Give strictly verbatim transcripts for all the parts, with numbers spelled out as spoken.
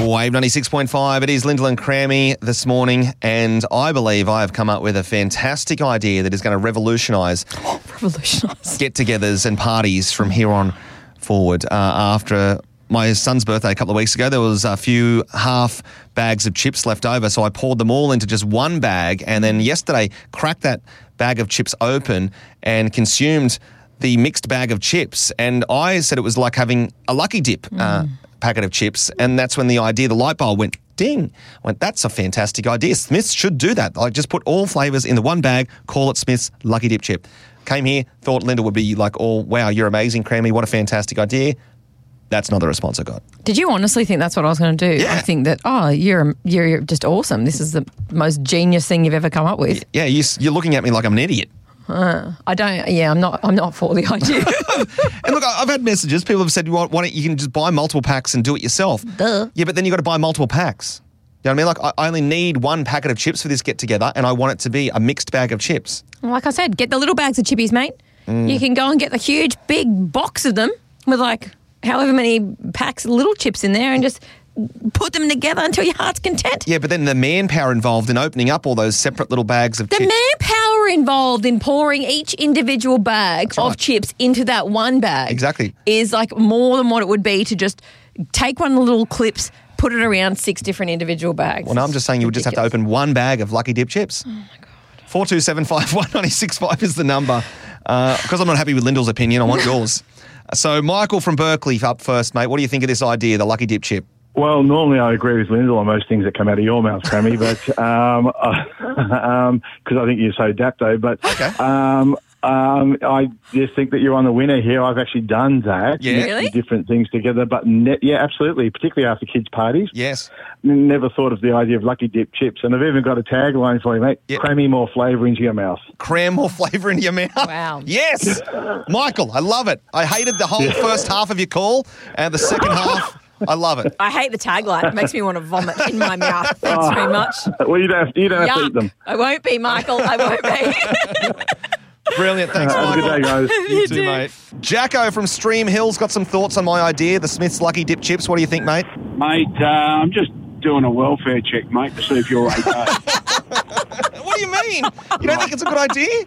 Wave ninety-six point five. It is Lyndall and Crammy this morning, and I believe I have come up with a fantastic idea that is going to revolutionise Oh, revolutionise. get-togethers and parties from here on forward. Uh, after my son's birthday a couple of weeks ago, there was a few half bags of chips left over, so I poured them all into just one bag, and then yesterday cracked that bag of chips open and consumed the mixed bag of chips. And I said it was like having a Lucky Dip mm. uh, packet of chips, and that's when the idea, the light bulb went ding. I went, that's a fantastic idea. Smiths should do that. Like, just put all flavours in the one bag, call it Smiths Lucky Dip chip. Came here, thought Linda would be like, oh, wow, you're amazing, Crammy. What a fantastic idea. That's not the response I got. Did you honestly think that's what I was going to do? Yeah. I think that, oh, you're you're just awesome. This is the most genius thing you've ever come up with. Yeah, you, you're looking at me like I'm an idiot. Uh, I don't, yeah, I'm not I'm not for the idea. And look, I've had messages. People have said, why don't you can just buy multiple packs and do it yourself? Duh. Yeah, but then you've got to buy multiple packs. You know what I mean? Like, I only need one packet of chips for this get-together, and I want it to be a mixed bag of chips. Like I said, get the little bags of chippies, mate. Mm. You can go and get the huge, big box of them with, like, however many packs of little chips in there and just put them together until your heart's content. Yeah, but then the manpower involved in opening up all those separate little bags of the chips. The manpower involved in pouring each individual bag right. of chips into that one bag exactly. is like more than what it would be to just take one of the little clips, put it around six different individual bags. Well, no, I'm just saying you would just have to open one bag of Lucky Dip chips. Oh, my God. four two seven five one nine six five is the number. Because uh, I'm not happy with Lyndall's opinion, I want yours. So, Michael from Berkeley up first, mate. What do you think of this idea, the Lucky Dip chip? Well, normally I agree with Lyndall on most things that come out of your mouth, Crammy, but um, uh, um, because I think you're so dapto. But okay. um, um, I just think that you're on the winner here. I've actually done that. Yeah, really? Different things together, but ne- yeah, absolutely. Particularly after kids' parties. Yes. Never thought of the idea of Lucky Dip chips, and I've even got a tagline for you, mate. Yep. Crammy more flavour into your mouth. Cram more flavour into your mouth. Wow. Yes, Michael, I love it. I hated the whole first half of your call, and the second half. I love it. I hate the tagline. It makes me want to vomit in my mouth. Thanks oh, very much. Well, you don't have, you don't have to eat them. I won't be, Michael. I won't be. Brilliant. Thanks, uh, Michael. Have a good day, guys. You, you too, do. mate. Jacko from Stream Hill's got some thoughts on my idea, the Smiths Lucky Dip chips. What do you think, mate? Mate, uh, I'm just doing a welfare check, mate, to see if you're okay. What do you mean? You don't think it's a good idea?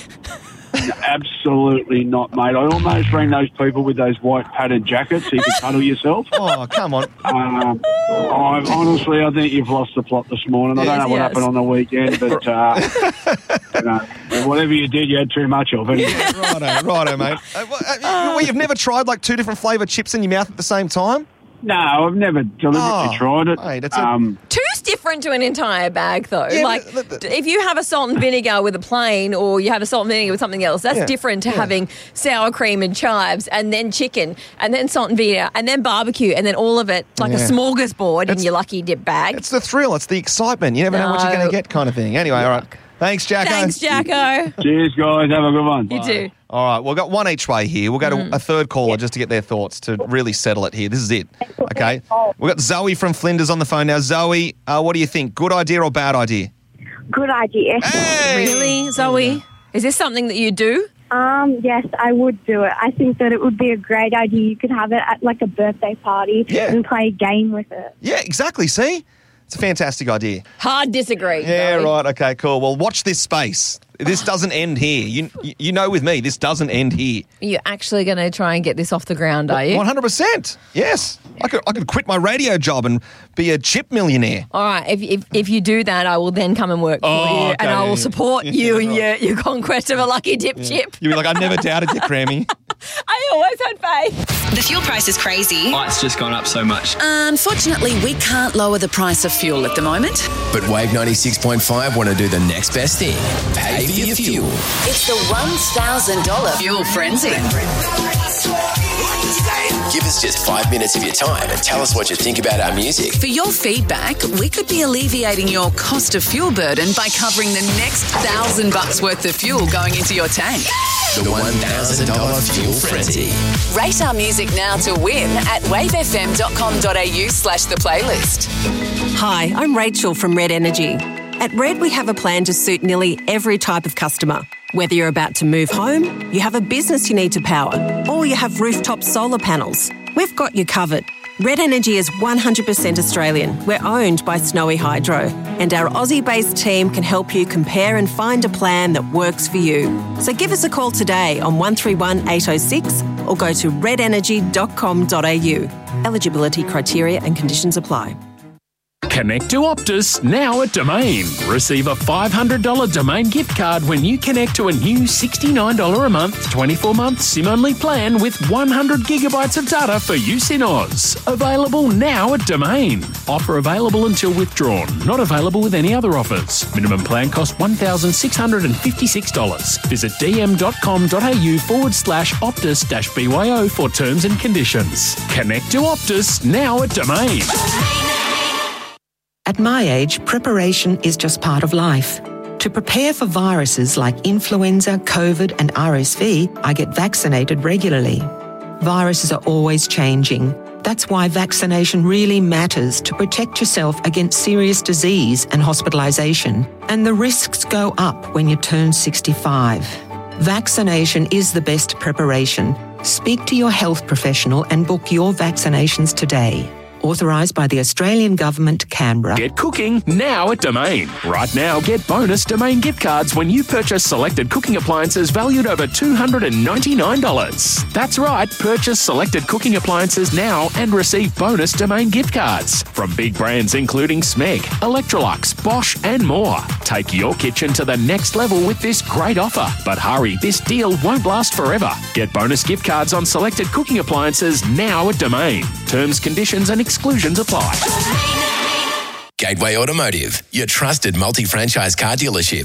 Absolutely not, mate. I almost bring those people with those white padded jackets so you can cuddle yourself. Oh, come on. Um, I, honestly, I think you've lost the plot this morning. I Yes, don't know what yes. happened on the weekend, but uh, you know, whatever you did, you had too much of it. Yeah, righto, righto, mate. Uh, well, uh, well, you've never tried like two different flavoured chips in your mouth at the same time? No, I've never deliberately Oh, tried it. mate, it's a- um, Two's different to an entire bag, though. Yeah, like, but- but- if you have a salt and vinegar with a plain, or you have a salt and vinegar with something else, that's Yeah, different to yeah. having sour cream and chives, and then chicken, and then salt and vinegar, and then barbecue, and then all of it like Yeah. a smorgasbord It's- in your Lucky Dip bag. It's the thrill. It's the excitement. You never know what you're No. going to get kind of thing. Anyway, all right. Thanks, Jacko. Thanks, Jacko. cheers, guys. Have a good one. You too. All right, we've got one each way here. We'll go to Mm. a third caller just to get their thoughts to really settle it here. This is it. Okay. We've got Zoe from Flinders on the phone now. Zoe, uh, what do you think? Good idea or bad idea? Good idea. Hey! Really, Zoe? Is this something that you do? Um, yes, I would do it. I think that it would be a great idea. You could have it at like a birthday party Yeah. and play a game with it. Yeah, exactly. See? It's a fantastic idea. Hard disagree. Yeah, Zoe. right. Okay, cool. Well, watch this space. This doesn't end here. You you know with me, this doesn't end here. You're actually going to try and get this off the ground, are you? one hundred percent. Yes. I could I could quit my radio job and be a chip millionaire. All right, if, if if you do that, I will then come and work for Oh, you, okay, and I will yeah, support yeah. you Yeah, in your, your conquest of a Lucky Dip chip. You'll be like, I never doubted you, Crammy. I always had faith. The fuel price is crazy. Oh, it's just gone up so much. Unfortunately, we can't lower the price of fuel at the moment. But Wave ninety-six point five want to do the next best thing. Pay for your fuel. It's the one thousand dollars Fuel Frenzy. Give us just five minutes of your time and tell us what you think about our music. For your feedback, we could be alleviating your cost of fuel burden by covering the next thousand bucks worth of fuel going into your tank. The one thousand dollars Fuel Frenzy. Rate our music now to win at wavefm.com.au slash the playlist. Hi, I'm Rachel from Red Energy. At Red, we have a plan to suit nearly every type of customer. Whether you're about to move home, you have a business you need to power, or you have rooftop solar panels, we've got you covered. Red Energy is one hundred percent Australian. We're owned by Snowy Hydro, and our Aussie-based team can help you compare and find a plan that works for you. So give us a call today on one three one eight oh six or go to red energy dot com dot a u. Eligibility criteria and conditions apply. Connect to Optus now at Domain. Receive a five hundred dollars Domain gift card when you connect to a new sixty-nine dollars a month, twenty-four month SIM-only plan with one hundred gigabytes of data for use in Oz. Available now at Domain. Offer available until withdrawn. Not available with any other offers. Minimum plan cost one thousand six hundred fifty-six dollars. Visit dm.com.au forward slash Optus dash BYO for terms and conditions. Connect to Optus now at Domain. At my age, preparation is just part of life. To prepare for viruses like influenza, COVID and R S V, I get vaccinated regularly. Viruses are always changing. That's why vaccination really matters to protect yourself against serious disease and hospitalisation. And the risks go up when you turn sixty-five. Vaccination is the best preparation. Speak to your health professional and book your vaccinations today. Authorised by the Australian Government, Canberra. Get cooking now at Domain. Right now, get bonus Domain gift cards when you purchase selected cooking appliances valued over two hundred ninety-nine dollars. That's right, purchase selected cooking appliances now and receive bonus Domain gift cards from big brands including Smeg, Electrolux, Bosch and more. Take your kitchen to the next level with this great offer. But hurry, this deal won't last forever. Get bonus gift cards on selected cooking appliances now at Domain. Terms, conditions and exclusions apply. Gateway Automotive, your trusted multi-franchise car dealership.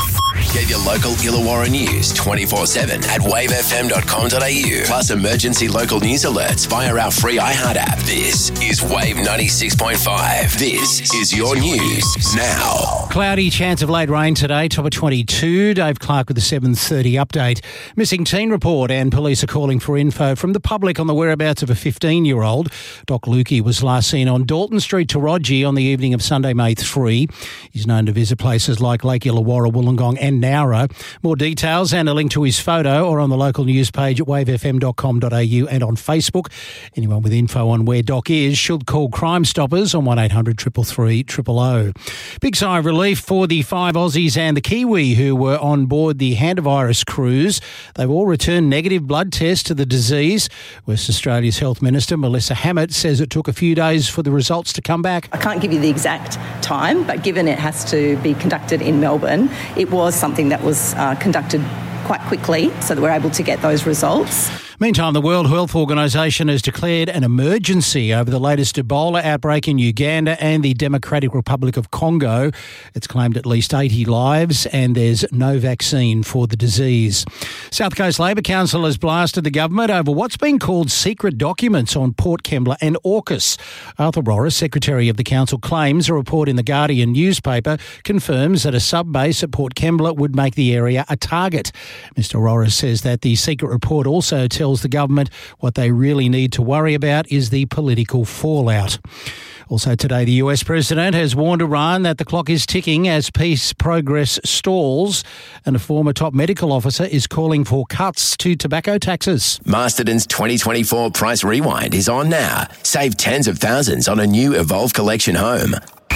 Get your local Illawarra news twenty-four seven at wave f m dot com dot a u. Plus emergency local news alerts via our free iHeart app. This is Wave ninety-six point five. This is your news now. Cloudy, chance of late rain today, top of twenty-two. Dave Clark with the seven thirty update. Missing teen report, and police are calling for info from the public on the whereabouts of a fifteen-year-old. Doc Lukey was last seen on Dalton Street, Taronji on the evening of Sunday, May third. He's known to visit places like Lake Illawarra, Wollongong and Nowra. More details and a link to his photo are on the local news page at wave f m dot com dot a u and on Facebook. Anyone with info on where Doc is should call Crime Stoppers on one eight hundred three three three zero zero. Big sigh of relief for the five Aussies and the Kiwi who were on board the hantavirus cruise. They've all returned negative blood tests to the disease. West Australia's Health Minister Melissa Hammett says it took a few days for the results to come back. I can't give you the exact time, but given it has to be conducted in Melbourne, it was something that was uh, conducted quite quickly so that we're able to get those results. Meantime, the World Health Organization has declared an emergency over the latest Ebola outbreak in Uganda and the Democratic Republic of Congo. It's claimed at least eighty lives and there's no vaccine for the disease. South Coast Labor Council has blasted the government over what's been called secret documents on Port Kembla and AUKUS. Arthur Rorris, Secretary of the Council, claims a report in the Guardian newspaper confirms that a sub-base at Port Kembla would make the area a target. Mister Rorris says that the secret report also tells the government what they really need to worry about is the political fallout. Also today, the U S President has warned Iran that the clock is ticking as peace progress stalls, and a former top medical officer is calling for cuts to tobacco taxes. Masterton's twenty twenty-four Price Rewind is on now. Save tens of thousands on a new Evolve Collection home.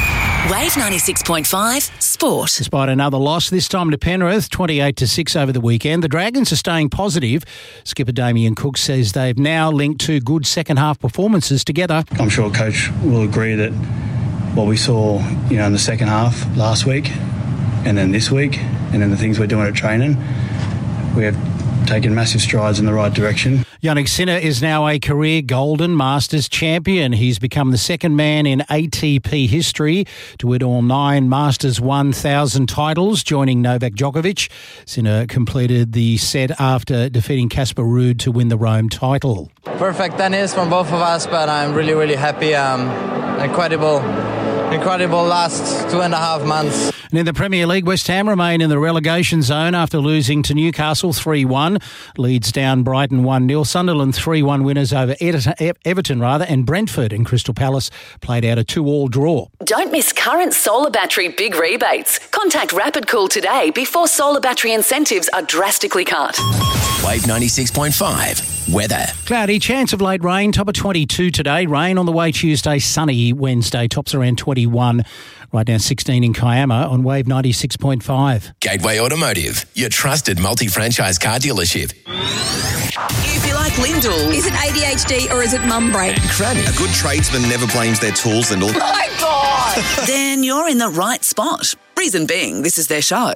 Wave ninety-six point five Sport. Despite another loss, this time to Penrith, twenty-eight to six over the weekend, the Dragons are staying positive. Skipper Damien Cook says they've now linked two good second-half performances together. I'm sure Coach will agree that what we saw, you know, in the second half last week and then this week and then the things we're doing at training, we have taken massive strides in the right direction. Jannik Sinner is now a career Golden Masters champion. He's become the second man in A T P history to win all nine Masters one thousand titles, joining Novak Djokovic. Sinner completed the set after defeating Casper Ruud to win the Rome title. Perfect tennis from both of us, but I'm really, really happy. Um, incredible, incredible last two and a half months. And in the Premier League, West Ham remain in the relegation zone after losing to Newcastle three one. Leeds down Brighton one nil. Sunderland three one winners over Everton, rather, and Brentford and Crystal Palace played out a two all draw. Don't miss current solar battery big rebates. Contact Rapid Cool today before solar battery incentives are drastically cut. Wave ninety-six point five Weather. Cloudy, chance of late rain, top of twenty-two today. Rain on the way Tuesday, sunny Wednesday, tops around twenty-one. Right now sixteen in Kiama on Wave ninety-six point five. Gateway Automotive, your trusted multi-franchise car dealership. If you like Lyndall, is it A D H D or is it mum brain? And Cranny. A good tradesman never blames their tools, Lyndall. My God! Then you're in the right spot. Reason being, this is their show.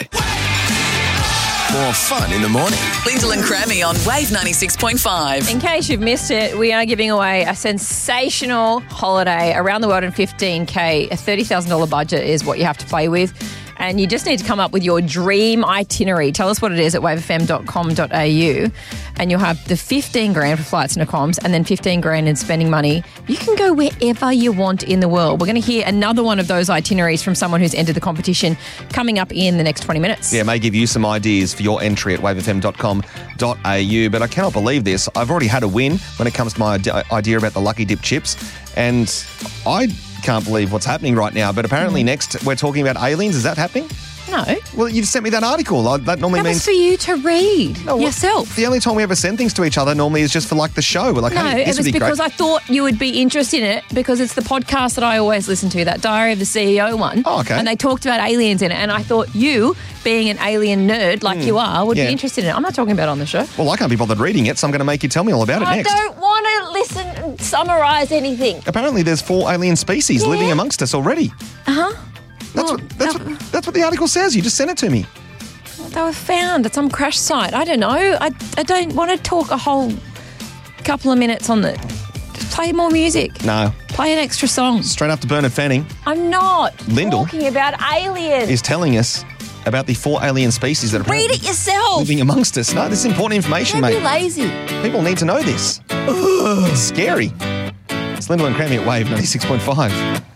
More fun in the morning. Lyndall and Crammy on Wave ninety-six point five. In case you've missed it, we are giving away a sensational holiday around the world in fifteen K. A thirty thousand dollars budget is what you have to play with. And you just need to come up with your dream itinerary. Tell us what it is at wave f m dot com dot a u. And you'll have the fifteen grand for flights and accoms and then fifteen grand in spending money. You can go wherever you want in the world. We're going to hear another one of those itineraries from someone who's entered the competition coming up in the next twenty minutes. Yeah, it may give you some ideas for your entry at wave f m dot com dot a u. But I cannot believe this. I've already had a win when it comes to my idea about the Lucky Dip chips. And I can't believe what's happening right now. But apparently mm. next we're talking about aliens. Is that happening? No. Well, you sent me that article. I, that normally that means... was for you to read no, yourself. Well, the only time we ever send things to each other normally is just for, like, the show. We're like, no, hey, this it was would be because great. I thought you would be interested in it because it's the podcast that I always listen to, that Diary of the C E O one. Oh, okay. And they talked about aliens in it. And I thought you, being an alien nerd like Mm. you are, would Yeah. be interested in it. I'm not talking about it on the show. Well, I can't be bothered reading it, so I'm going to make you tell me all about it I next. don't want to listen and summarise anything. Apparently there's four alien species Yeah. living amongst us already. Uh-huh. That's, Well, what, that's, what, that's what the article says. You just sent it to me. They were found at some crash site. I don't know. I, I don't want to talk a whole couple of minutes on the... Just play more music. No. Play an extra song. Straight after Bernard Fanning I'm not Lyndall talking about aliens. is telling us about the four alien species that are Read it yourself. living amongst us. No, this is important information, Don't mate. be lazy. People need to know this. Ugh, it's scary. It's Lyndall and Crammy at Wave ninety-six point five.